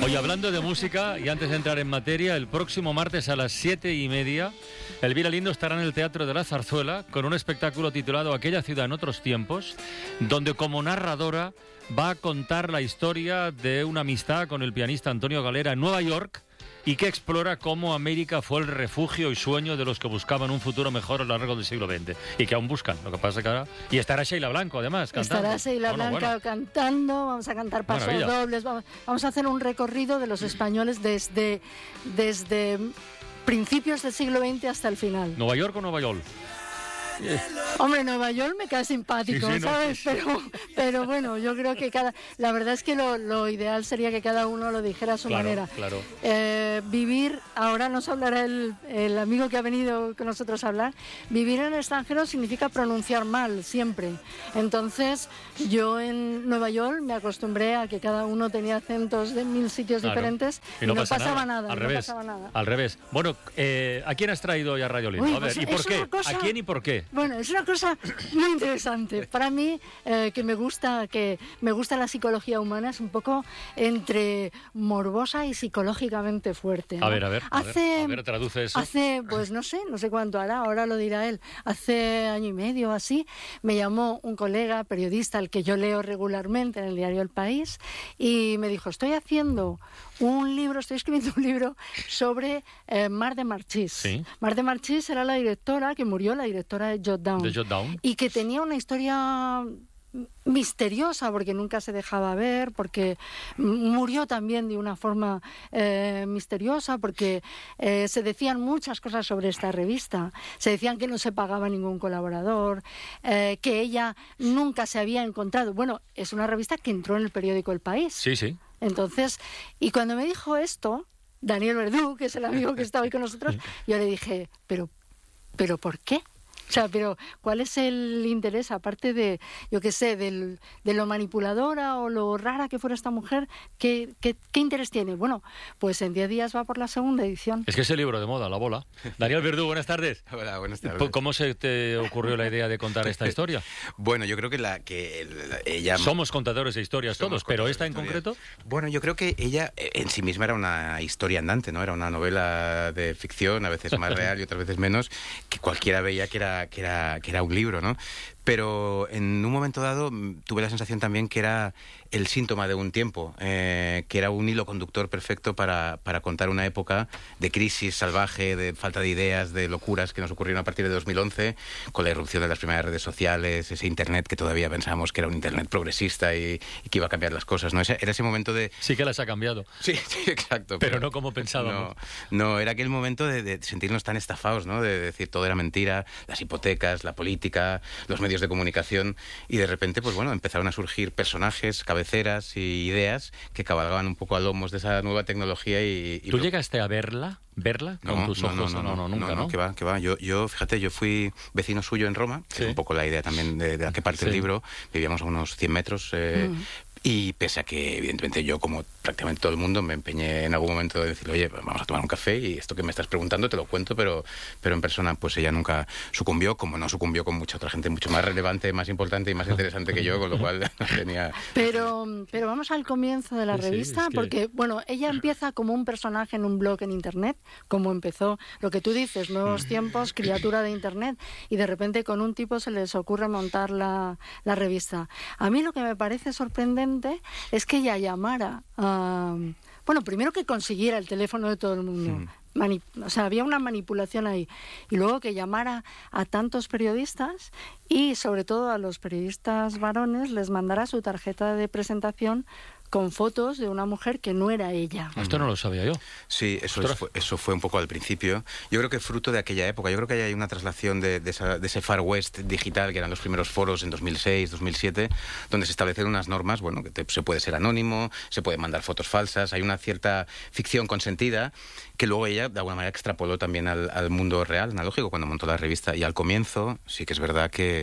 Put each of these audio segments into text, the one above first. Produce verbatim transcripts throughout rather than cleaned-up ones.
Hoy, hablando de música, y antes de entrar en materia, el próximo martes a las siete y media, Elvira Lindo estará en el Teatro de la Zarzuela con un espectáculo titulado Aquella ciudad en otros tiempos, donde como narradora va a contar la historia de una amistad con el pianista Antonio Galera en Nueva York, y que explora cómo América fue el refugio y sueño de los que buscaban un futuro mejor a lo largo del siglo veinte, y que aún buscan. Lo que pasa es que ahora... Y estará Sheila Blanco, además, cantando. Estará Sheila bueno, Blanco bueno. cantando, vamos a cantar pasos Maravilla. dobles, vamos, vamos a hacer un recorrido de los españoles desde, desde principios del siglo veinte hasta el final. ¿Nueva York o Nueva York? Hombre, Nueva York me cae simpático, Sí, sí, no. ¿sabes? Pero, pero bueno, yo creo que cada... La verdad es que lo, lo ideal sería que cada uno lo dijera a su Claro, manera. claro. Eh, vivir, ahora nos hablará el, el amigo que ha venido con nosotros a hablar, vivir en el extranjero significa pronunciar mal, siempre. Entonces, yo en Nueva York me acostumbré a que cada uno tenía acentos de mil sitios Claro. diferentes y, Y no no pasa pasaba nada. nada. Al no revés. pasaba nada. Al revés. Bueno, eh, ¿a quién has traído hoy a Radio Lindo? Uy, A ver, pues ¿y por es qué? una cosa- ¿A quién y por qué? Bueno, es una cosa muy interesante. Para mí, eh, que me gusta que me gusta la psicología humana, es un poco entre morbosa y psicológicamente fuerte, ¿no? A ver, a ver, a Hace, ver, a ver, traduce eso. Hace, pues no sé, no sé cuánto hará, ahora lo dirá él. Hace año y medio o así, me llamó un colega periodista al que yo leo regularmente en el diario El País y me dijo, estoy haciendo un libro, estoy escribiendo un libro sobre eh, Mar de Marchís. Sí. Mar de Marchís era la directora que murió, la directora de Jot Down. De Jot Down. Y que tenía una historia misteriosa porque nunca se dejaba ver, porque murió también de una forma eh, misteriosa, porque eh, se decían muchas cosas sobre esta revista. Se decían que no se pagaba ningún colaborador, eh, que ella nunca se había encontrado. Bueno, es una revista que entró en el periódico El País. Sí, sí. Entonces, y cuando me dijo esto, Daniel Verdú, que es el amigo que está hoy con nosotros, yo le dije, pero, pero ¿por qué? O sea, pero ¿cuál es el interés, aparte de, yo qué sé, del, de lo manipuladora o lo rara que fuera esta mujer? ¿Qué, qué, qué interés tiene? Bueno, pues en diez días va por la segunda edición. Es que es el libro de moda, La Bola. Daniel Verdú, buenas tardes. Hola, buenas tardes. ¿Cómo se te ocurrió la idea de contar esta historia? Bueno, yo creo que la que la- ella... Somos contadores de historias Somos todos, pero contadores esta de en historias. concreto... Bueno, yo creo que ella eh, en sí misma era una historia andante, ¿no? Era una novela de ficción, a veces más real y otras veces menos, que cualquiera veía que era, que era, que era un libro, ¿no? Pero en un momento dado mm, tuve la sensación también que era el síntoma de un tiempo, eh, que era un hilo conductor perfecto para, para contar una época de crisis salvaje, de falta de ideas, de locuras que nos ocurrieron a partir de dos mil once, con la irrupción de las primeras redes sociales, ese Internet que todavía pensábamos que era un Internet progresista y, y que iba a cambiar las cosas, ¿no? Ese- era ese momento de... Sí que las ha cambiado, Sí, sí, exacto. pero no como pensábamos. No, no, era aquel momento de, de sentirnos tan estafados, ¿no? De decir todo era mentira, las hipotecas, la política, los medios de comunicación, y de repente, pues bueno, empezaron a surgir personajes, cabeceras y ideas que cabalgaban un poco a lomos de esa nueva tecnología y... y ¿Tú lo- llegaste a verla? ¿Verla? Con no, tus no, ojos? no, no, no, nunca, ¿no? que va, que va. Yo, yo, fíjate, yo fui vecino suyo en Roma, que Sí. es un poco la idea también de, de la que parte Sí. el libro. Vivíamos a unos cien metros eh, Mm. y pese a que, evidentemente, yo, como prácticamente todo el mundo, me empeñé en algún momento de decir, oye, vamos a tomar un café y esto que me estás preguntando te lo cuento, pero, pero en persona, pues ella nunca sucumbió, como no sucumbió con mucha otra gente mucho más relevante, más importante y más interesante que yo, con lo cual no tenía... Pero, pero vamos al comienzo de la Sí, sí, revista, es que- porque, bueno, ella empieza como un personaje en un blog en Internet, como empezó lo que tú dices, nuevos tiempos, criatura de Internet, y de repente con un tipo se les ocurre montar la, la revista. A mí lo que me parece sorprendente es que ella llamara a... Bueno, primero que consiguiera el teléfono de todo el mundo. Mani- o sea, había una manipulación ahí. Y luego que llamara a tantos periodistas y sobre todo a los periodistas varones les mandara su tarjeta de presentación con fotos de una mujer que no era ella. Esto no lo sabía yo. Sí, eso, Ostras. es- fue, eso fue un poco al principio. Yo creo que fruto de aquella época. Yo creo que hay una traslación de, de, esa- de ese Far West digital, que eran los primeros foros en dos mil seis, dos mil siete, donde se establecieron unas normas, bueno, que te- se puede ser anónimo, se puede mandar fotos falsas, hay una cierta ficción consentida, que luego ella, de alguna manera, extrapoló también al, al mundo real, analógico, cuando montó la revista. Y al comienzo, sí que es verdad que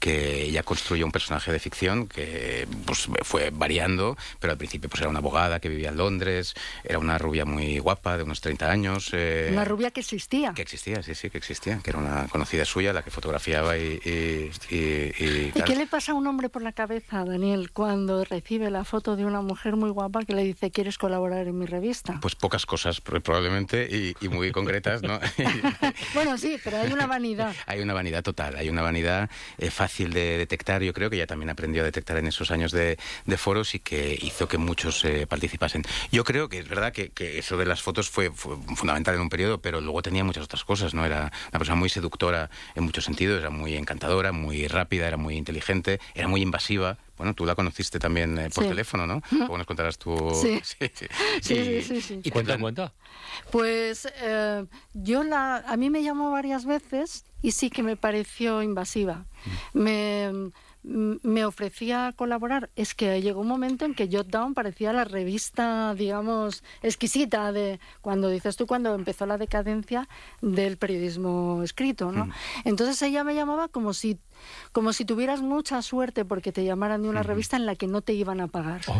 que ella construyó un personaje de ficción que pues, fue variando, pero al principio pues, era una abogada que vivía en Londres, era una rubia muy guapa, de unos treinta años. Eh, una rubia que existía. Que existía, sí, sí, que existía, que era una conocida suya, la que fotografiaba y... ¿Y, y, y, ¿Y qué le pasa a un hombre por la cabeza, Daniel, cuando recibe la foto de una mujer muy guapa que le dice, ¿quieres colaborar en mi revista? Pues pocas cosas, probablemente, y, y muy concretas, ¿no? Bueno, sí, pero hay una vanidad. Hay una vanidad total, hay una vanidad eh, fácil de detectar, yo creo que ella también aprendió a detectar en esos años de, de foros y que hizo que muchos eh, participasen. Yo creo que es verdad que, que eso de las fotos fue, fue fundamental en un periodo, pero luego tenía muchas otras cosas, ¿no? Era una persona muy seductora en muchos sentidos, era muy encantadora, muy rápida, era muy inteligente, era muy invasiva. Bueno, tú la conociste también eh, por sí. teléfono, ¿no? Luego nos contarás tú... Sí, sí, sí. sí, Y, sí, sí, sí. ¿Y cuenta, cuenta? Pues eh, yo la, a mí me llamó varias veces y sí que me pareció invasiva. Mm. Me... me ofrecía colaborar. Es que llegó un momento en que Jotdown parecía la revista, digamos, exquisita de cuando dices tú, cuando empezó la decadencia del periodismo escrito, ¿no? Mm. Entonces ella me llamaba como si como si tuvieras mucha suerte porque te llamaran de una mm. revista en la que no te iban a pagar. Oh.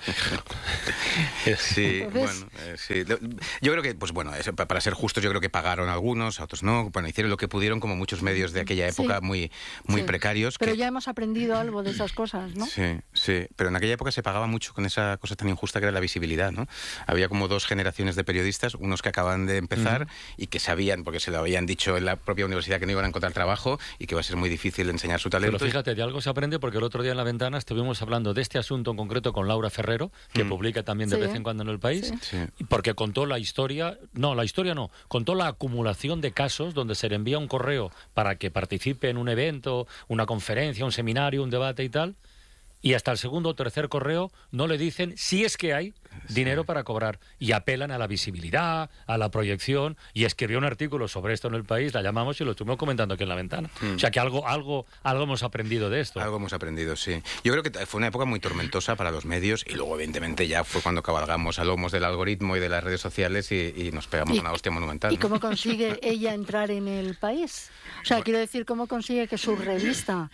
Sí, Entonces, bueno, eh, sí. Yo creo que, pues bueno, para ser justos, yo creo que pagaron algunos, a otros no. Bueno, hicieron lo que pudieron, como muchos medios de aquella época, sí. muy, muy sí. precarios. Pero que... ya hemos aprendido algo de esas cosas, ¿no? Sí, sí. Pero en aquella época se pagaba mucho con esa cosa tan injusta que era la visibilidad, ¿no? Había como dos generaciones de periodistas, unos que acaban de empezar uh-huh. y que sabían, porque se lo habían dicho en la propia universidad, que no iban a encontrar trabajo y que va a ser muy difícil enseñar su talento. Pero fíjate, de algo se aprende, porque el otro día en La Ventana estuvimos hablando de este asunto en concreto con Laura Ferrero, que mm. publica también de sí. vez en cuando en El País, sí. porque contó la historia, no, la historia no, contó la acumulación de casos donde se le envía un correo para que participe en un evento, una conferencia, un seminario, un debate y tal, y hasta el segundo o tercer correo no le dicen si es que hay dinero sí. para cobrar, y apelan a la visibilidad, a la proyección, y escribió un artículo sobre esto en El País, la llamamos y lo estuvimos comentando aquí en La Ventana. Mm. O sea que algo, algo, algo hemos aprendido de esto. Algo hemos aprendido, sí. Yo creo que fue una época muy tormentosa para los medios, y luego evidentemente ya fue cuando cabalgamos a lomos del algoritmo y de las redes sociales y, y nos pegamos ¿Y, una hostia monumental. ¿Y ¿no? cómo consigue ella entrar en El País? O sea, bueno. quiero decir, ¿cómo consigue que su revista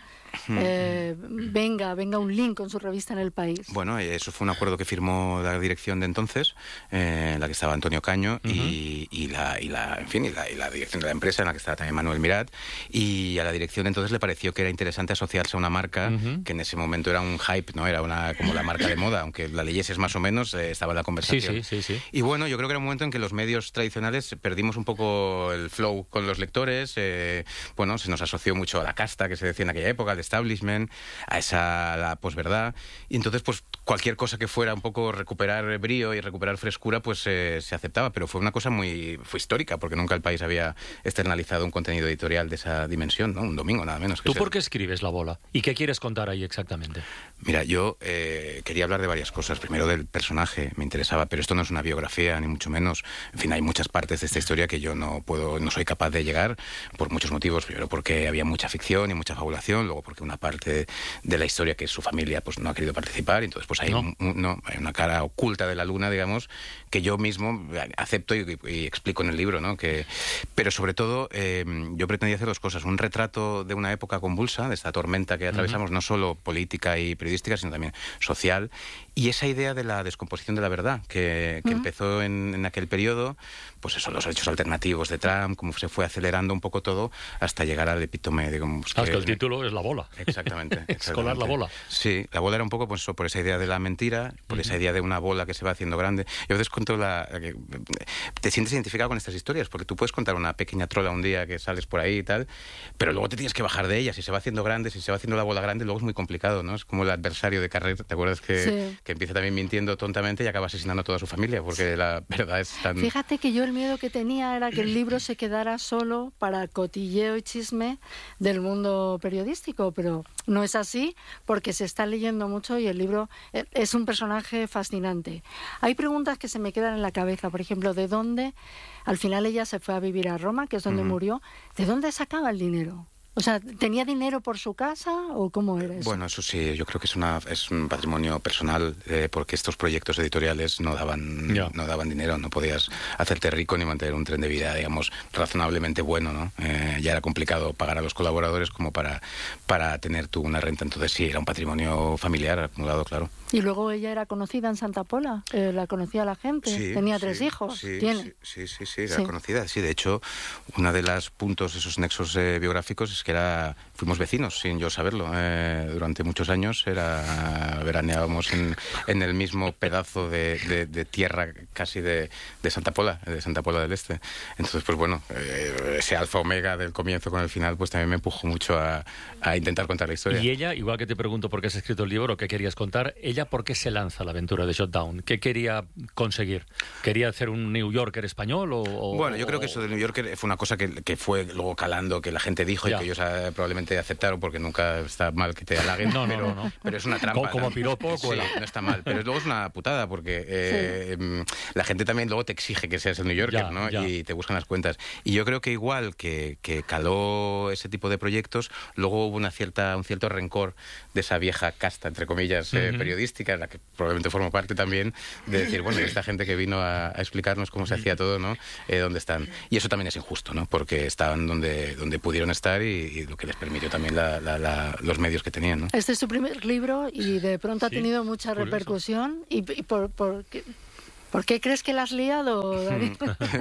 eh, venga, venga un link con su revista en El País? Bueno, eso fue un acuerdo que firmó la dirección de entonces, eh, en la que estaba Antonio Caño uh-huh. y, y, la, y, la, en fin, y, la, y la dirección de la empresa, en la que estaba también Manuel Mirat, y a la dirección entonces le pareció que era interesante asociarse a una marca uh-huh. que en ese momento era un hype, ¿no? Era una como la marca de moda, aunque la leyeses más o menos, eh, estaba en la conversación. Sí, sí, sí, sí. Y bueno, yo creo que era un momento en que los medios tradicionales perdimos un poco el flow con los lectores, eh, bueno, se nos asoció mucho a la casta que se decía en aquella época, al establishment, a esa a la posverdad, y entonces pues cualquier cosa que fuera un poco recuperar brío y recuperar frescura, pues eh, se aceptaba, pero fue una cosa muy fue histórica, porque nunca el país había externalizado un contenido editorial de esa dimensión, ¿no? Un domingo nada menos. Que ¿Tú ser. por qué escribes La Bola? ¿Y qué quieres contar ahí exactamente? Mira, yo eh, quería hablar de varias cosas. Primero del personaje, me interesaba, pero esto no es una biografía, ni mucho menos. En fin, hay muchas partes de esta historia que yo no puedo, no soy capaz de llegar, por muchos motivos. Primero porque había mucha ficción y mucha fabulación, luego porque una parte de la historia, que es su familia, pues no ha querido participar, entonces pues hay, no. un, no, hay una cara oculta de la luna, digamos, que yo mismo acepto y, y explico en el libro, ¿no? Que, pero sobre todo eh, yo pretendía hacer dos cosas: un retrato de una época convulsa, de esta tormenta que atravesamos, uh-huh. no solo política y periodística, sino también social, y esa idea de la descomposición de la verdad que, que uh-huh. empezó en, en aquel periodo, pues eso, los hechos alternativos de Trump, cómo se fue acelerando un poco todo hasta llegar al epítome, digamos. Ah, que, que el título es La Bola. Exactamente. exactamente. Escolar La Bola. Sí, La Bola era un poco pues, por esa idea de la mentira, por uh-huh. esa idea de una bola que se va haciendo grande. Yo a veces cuento la... Que te sientes identificado con estas historias, porque tú puedes contar una pequeña trola un día que sales por ahí y tal, pero luego te tienes que bajar de ella. Si se va haciendo grande, si se va haciendo la bola grande, luego es muy complicado, ¿no? Es como el adversario de carrera, ¿te acuerdas? Que, sí. que empieza también mintiendo tontamente y acaba asesinando a toda su familia, porque la verdad es tan... Fíjate que yo el miedo que tenía era que el libro se quedara solo para cotilleo y chisme del mundo periodístico, pero no es así, porque se está leyendo mucho y el libro es un personaje fascinante. Hay preguntas que se me quedan en la cabeza, por ejemplo, ¿de dónde? Al final ella se fue a vivir a Roma, que es donde uh-huh. murió. ¿De dónde sacaba el dinero? O sea, ¿tenía dinero por su casa o cómo era eso? Bueno, eso sí, yo creo que es una es un patrimonio personal, eh, porque estos proyectos editoriales no daban Ya. no daban dinero, no podías hacerte rico ni mantener un tren de vida, digamos, razonablemente bueno, ¿no? Eh, ya era complicado pagar a los colaboradores como para, para tener tú una renta, entonces sí, era un patrimonio familiar acumulado, claro. Y luego ella era conocida en Santa Pola, eh, la conocía la gente, Sí, tenía sí, tres hijos, sí, tiene. Sí, sí, sí, sí, era Sí. conocida. Sí, de hecho, uno de los puntos, esos nexos eh, biográficos, es que era fuimos vecinos, sin yo saberlo. Eh, durante muchos años era veraneábamos en, en el mismo pedazo de, de, de tierra casi de, de Santa Pola, de Santa Pola del Este. Entonces, pues bueno, eh, ese alfa omega del comienzo con el final, pues también me empujó mucho a, a intentar contar la historia. Y ella, igual que te pregunto por qué has escrito el libro o qué querías contar, ¿ella por qué se lanza a la aventura de Shutdown? ¿Qué quería conseguir? ¿Quería hacer un New Yorker español o...? o Bueno, yo creo que eso de New Yorker fue una cosa que, que fue luego calando, que la gente dijo Ya. y que ellos eh, probablemente aceptaron, porque nunca está mal que te halaguen. No, no, pero, no, no. pero es una trampa. Como- como ¿no? piropo, Sí, cuela. no está mal. Pero luego es una putada, porque eh, mm, la gente también luego te exige que seas el New Yorker, Ya, ¿no? ya. Y te buscan las cuentas. Y yo creo que igual que, que caló ese tipo de proyectos, luego hubo una cierta, un cierto rencor de esa vieja casta, entre comillas, eh, Ujú. periodística, en la que probablemente formo parte también, de decir, bueno, y esta gente que vino a, a explicarnos cómo se hacía todo, ¿no? Eh, ¿Dónde están? Y eso también es injusto, ¿no? Porque estaban donde, donde pudieron estar y, y lo que les permitió también la, la, la, los medios que tenían, ¿no? Este es su primer libro y de pronto ha Sí, tenido mucha curioso. repercusión. ¿Y, y por, por, qué, por qué crees que la has liado, David?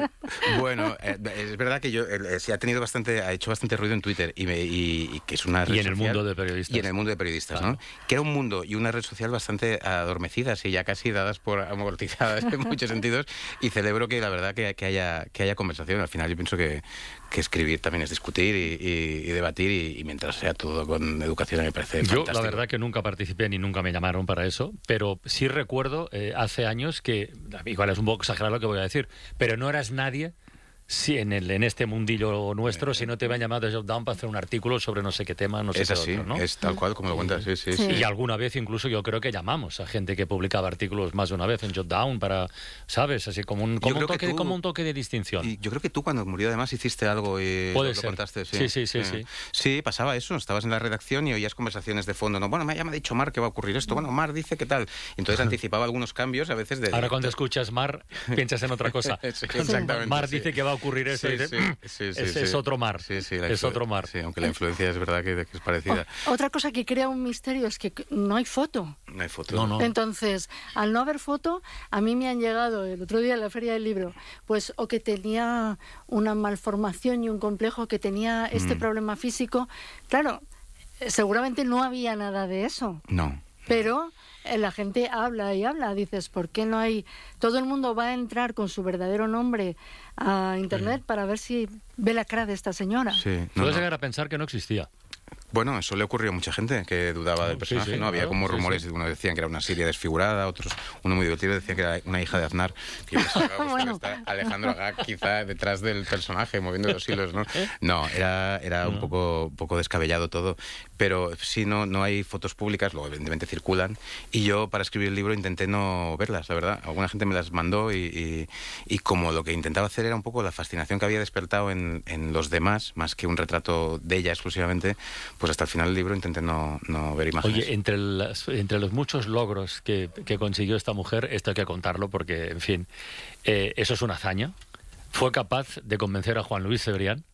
Bueno, eh, es verdad que yo eh, sí ha tenido bastante, ha hecho bastante ruido en Twitter y, me- y- y que es una red Y en el social- mundo de periodistas. y en el mundo de periodistas, Claro. ¿no? Que era un mundo y una red social bastante adormecidas y ya casi dadas por amortizadas en muchos sentidos. Y celebro que la verdad que, que haya que haya conversación. Al final yo pienso que, que escribir también es discutir y, y- y debatir y, y mientras sea todo con educación me parece Yo, fantástico. la verdad, que nunca participé ni nunca me llamaron para eso, pero sí recuerdo eh, hace años que, igual es un poco exagerado lo que voy a decir, pero no eras nadie si en, el, en este mundillo nuestro si no te habían llamado de Shutdown para hacer un artículo sobre no sé qué tema, no sé Es qué así, otro, ¿no? es tal cual como lo cuentas, sí, sí, Sí. sí. Y alguna vez incluso yo creo que llamamos a gente que publicaba artículos más de una vez en Shutdown para, ¿sabes? Así como un, como un, creo que toque, de- tú- como un toque de distinción. Y yo creo que tú cuando murió además hiciste algo y Puede lo, lo ser. contaste. Sí, sí, sí, sí. Sí, pasaba eso. Estabas en la redacción y oías conversaciones de fondo. No, bueno, me ha dicho Mar que va a ocurrir esto. Bueno, Mar dice qué tal. Y entonces anticipaba algunos cambios a veces de... Ahora cuando escuchas Mar, piensas en otra cosa. Sí, exactamente, Mar sí. dice que va a ocurrir eso Sí, y dices, sí, "Mm, sí, sí, es, sí. es otro Mar. Sí, sí, la es influ- otro Mar. Sí, aunque la influencia es verdad que, que es parecida. O- otra cosa que crea un misterio es que no hay foto. No hay foto. No, no. Entonces, al no haber foto, a mí me han llegado el otro día en la Feria del Libro, pues o que tenía una malformación y un complejo, que tenía este Mm. problema físico. Claro, eh, seguramente no había nada de eso, No. pero eh, la gente habla y habla. Dices, ¿por qué no hay...? Todo el mundo va a entrar con su verdadero nombre a Internet para ver si ve la cara de esta señora. Sí, no, Puedes no. llegar a pensar que no existía. Bueno, eso le ocurrió a mucha gente que dudaba del Sí, personaje, sí, ¿no? Había claro, como sí, rumores, sí. unos decían que era una Siria desfigurada, otros, uno muy divertido, decía que era una hija de Aznar. Que yo pensaba, pues, Bueno. está Alejandro Agag quizá detrás del personaje, moviendo los hilos, ¿no? No, era, era un No. poco, un poco descabellado todo, pero sí, no, no hay fotos públicas, luego evidentemente circulan, y yo para escribir el libro intenté no verlas, la verdad. Alguna gente me las mandó y, y, y como lo que intentaba hacer era un poco la fascinación que había despertado en, en los demás, más que un retrato de ella exclusivamente, pues hasta el final del libro intenté no, no ver imágenes. Oye, entre, las- entre los muchos logros que, que consiguió esta mujer, esto hay que contarlo porque, en fin, eh, eso es una hazaña. Fue capaz de convencer a Juan Luis Cebrián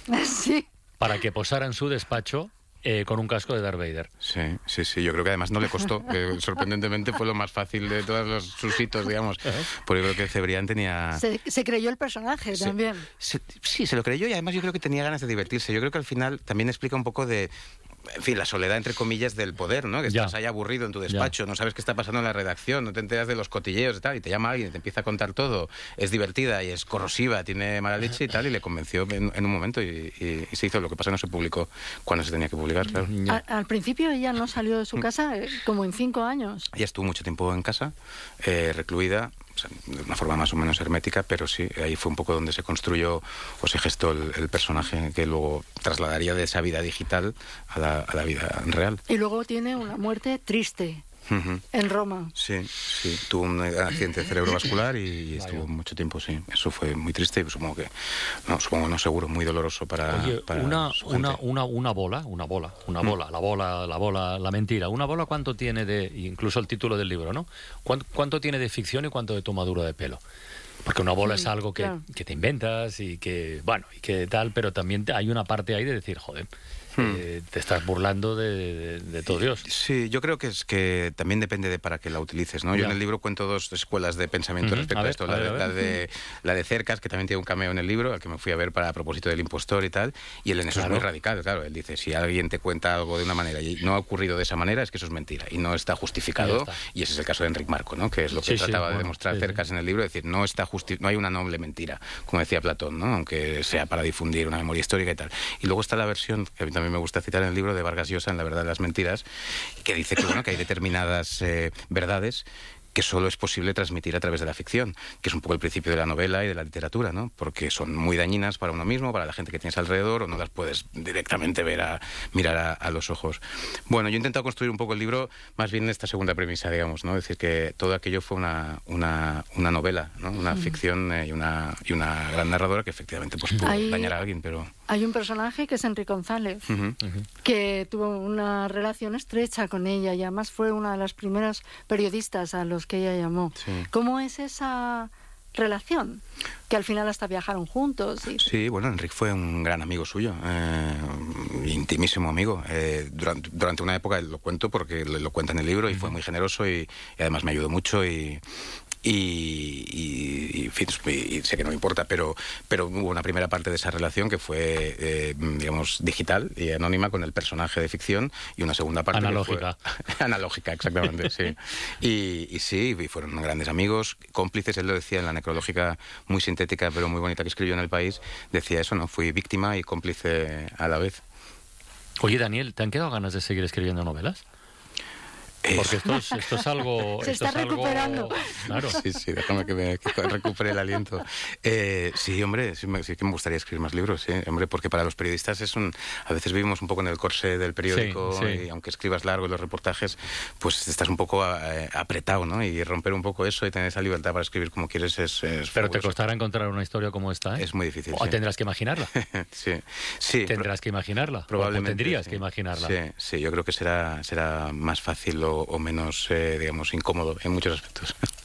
Sí. para que posara en su despacho eh, con un casco de Darth Vader. Sí, sí, sí. Yo creo que además no le costó. que sorprendentemente fue lo más fácil de todos los sus hitos, digamos. Porque creo que Cebrián tenía... Se, se creyó el personaje Se- también. se- sí, se lo creyó y además yo creo que tenía ganas de divertirse. Yo creo que al final también explica un poco de... En fin, la soledad, entre comillas, del poder, ¿no? Que Ya. estás ahí aburrido en tu despacho, no sabes qué está pasando en la redacción, no te enteras de los cotilleos y tal, y te llama alguien y te empieza a contar todo. Es divertida y es corrosiva, tiene mala leche y tal, y le convenció en, en un momento y, y- y se hizo. Lo que pasa es que no se publicó cuando se tenía que publicar, claro. Ya. A- al principio ella no salió de su Mm. casa eh, como en cinco años. Ella estuvo mucho tiempo en casa, eh, recluida, o sea, de una forma más o menos hermética, pero sí, ahí fue un poco donde se construyó o se gestó el, el personaje que luego trasladaría de esa vida digital a la, a la vida real. Y luego tiene una muerte triste. Uh-huh. en Roma. Sí, sí. Tuvo un accidente cerebrovascular y estuvo mucho tiempo, sí. Eso fue muy triste y supongo que, no, supongo no seguro, muy doloroso para, Oye, para una, su gente. una, una, una bola, una bola, una bola, mm. la bola, la bola, la mentira. Una bola, ¿cuánto tiene de, incluso el título del libro, ¿no? ¿Cuánto, cuánto tiene de ficción y cuánto de tomadura de pelo? Porque una bola mm, es algo que, claro. que te inventas y que, bueno, y que tal, pero también hay una parte ahí de decir, joder, Hmm. Eh, te estás burlando de, de, de todo Dios. Sí, yo creo que es que también depende de para qué la utilices, ¿no? Ya. Yo en el libro cuento dos escuelas de pensamiento uh-huh. respecto a, ver, a esto. A ver, la, de, la, de, la de Cercas, que también tiene un cameo en el libro, al que me fui a ver para a propósito del impostor y tal, y él en eso claro. es muy radical, claro. Él dice, si alguien te cuenta algo de una manera y no ha ocurrido de esa manera, es que eso es mentira y no está justificado. Está. Y ese es el caso de Enric Marco, ¿no? Que es lo que sí, trataba sí, de bueno, demostrar sí, Cercas sí. en el libro, es decir, no está justi- no hay una noble mentira, como decía Platón, ¿no? Aunque sea para difundir una memoria histórica y tal. Y luego está la versión, que a mí también me gusta citar en el libro, de Vargas Llosa en La verdad de las mentiras, que dice que, bueno, que hay determinadas eh, verdades que solo es posible transmitir a través de la ficción, que es un poco el principio de la novela y de la literatura, ¿no? Porque son muy dañinas para uno mismo, para la gente que tienes alrededor, o no las puedes directamente ver a mirar a, a los ojos. Bueno, yo he intentado construir un poco el libro más bien en esta segunda premisa, digamos, ¿no? Es decir, que todo aquello fue una, una, una novela, ¿no? Una mm. ficción eh, y, una, y una gran narradora que efectivamente pues, pudo hay, dañar a alguien, pero... Hay un personaje que es Enric González, uh-huh. Uh-huh. que tuvo una relación estrecha con ella y además fue una de las primeras periodistas a los que ella llamó. Sí. ¿Cómo es esa relación? Que al final hasta viajaron juntos. Y... Sí, bueno, Enric fue un gran amigo suyo, eh, intimísimo amigo. Eh, durante, durante una época, lo cuento porque lo, lo cuenta en el libro, y fue muy generoso y, y además me ayudó mucho y... Y, y, y, y sé que no me importa, pero, pero hubo una primera parte de esa relación que fue, eh, digamos, digital y anónima con el personaje de ficción, y una segunda parte analógica. Que fue, analógica, exactamente, sí. Y, y sí, y fueron grandes amigos, cómplices. Él lo decía en la necrológica muy sintética, pero muy bonita que escribió en El País, decía eso, ¿no? Fui víctima y cómplice a la vez. Oye, Daniel, ¿te han quedado ganas de seguir escribiendo novelas? Porque esto es, esto es algo... Se esto está es recuperando. Algo... Claro. Sí, sí, déjame que, me, que recupere el aliento. Eh, sí, hombre, sí, me, sí que me gustaría escribir más libros, sí, hombre, porque para los periodistas es un... A veces vivimos un poco en el corsé del periódico, sí, sí. Y aunque escribas largo en los reportajes, pues estás un poco eh, apretado, ¿no? Y romper un poco eso y tener esa libertad para escribir como quieres es... es Pero fabuloso. Te costará encontrar una historia como esta, ¿eh? Es muy difícil, O sí. tendrás que imaginarla. sí, sí. Tendrás pro- que imaginarla. Probablemente. O tendrías sí. que imaginarla. Sí, sí, yo creo que será, será más fácil o, o menos... Eh, digamos, incómodo en muchos aspectos.